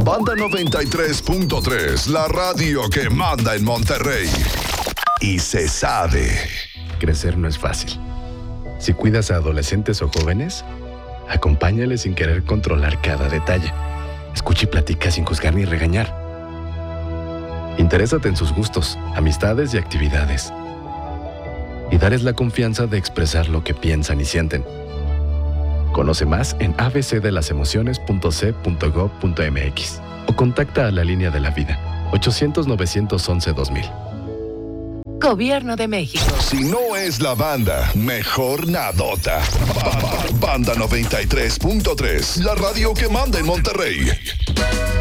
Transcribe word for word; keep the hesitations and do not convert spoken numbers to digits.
Banda noventa y tres punto tres, la radio que manda en Monterrey. Y se sabe. Crecer no es fácil. Si cuidas a adolescentes o jóvenes, acompáñales sin querer controlar cada detalle. Escucha y platica sin juzgar ni regañar. Interésate en sus gustos, amistades y actividades. Y darles la confianza de expresar lo que piensan y sienten. Conoce más en a b c de las emociones punto c punto gov punto m x o contacta a la línea de la vida ochocientos, novecientos once, dos mil. Gobierno de México. Si no es la banda, mejor nadota. Ba- ba- Banda noventa y tres punto tres, la radio que manda en Monterrey.